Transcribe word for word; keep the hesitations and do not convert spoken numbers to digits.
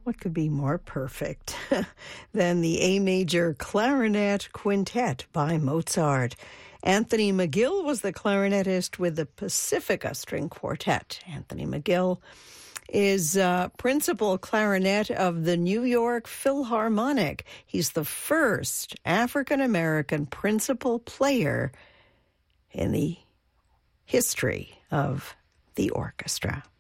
What could be more perfect than the A Major Clarinet Quintet by Mozart? Anthony McGill was the clarinetist with the Pacifica String Quartet. Anthony McGill is uh, principal clarinet of the New York Philharmonic. He's the first African-American principal player in the history of the orchestra.